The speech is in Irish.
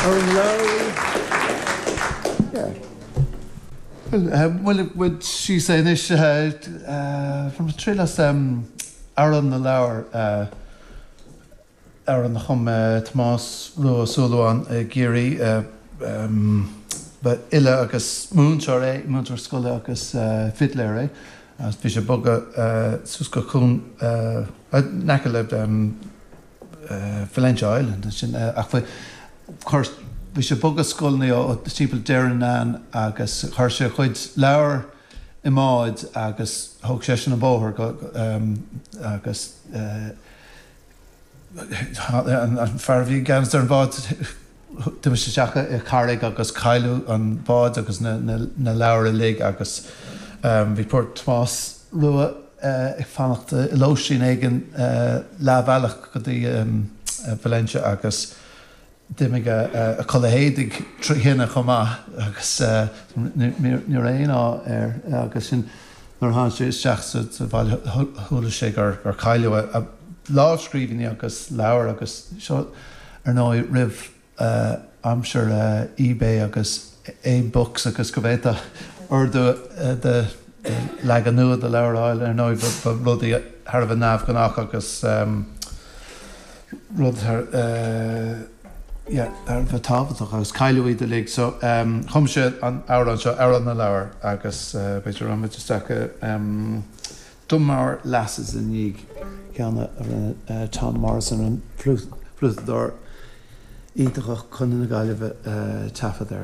Well, would she say this from the Trilas Aaron the Lower Aaron the Hum Thomas Lo Soloan Giri but Illa agus Moonchore Moonchore Scholar agus Fiddler as Bishop Boga Suska Kun Nakaleb Valencia Island of course Bishop Boga Skolni o the people Derrinan agus Harsha Quid Lower Imad agus Hog Session of Boher agus and Farvi Gans there bought the Mishaka Carrig agus Kailu on Bod agus na Laura League agus report Thomas Lua fannacht Loshin Egan La Valach the Valencia agus Dimiga a Colahedig Trihina Choma agus Nuraina agus in Norhanshi Shachsut Hulashig or Kailu a law screeving agus Laura agus short no riv I'm sure eBay agus books agus Coveta or the Laganu the Laura Island no but bloody Harva Nav Ganach agus Rud her yeah, Harva Tavatach agus Kailu the league so Humshe on Aaron so Aaron the Laura agus Peter Ramajastaka Dumar lasses in Yig Kiana Tom Morrison and Fluthdor Idach Kunin Galiva Taffa there.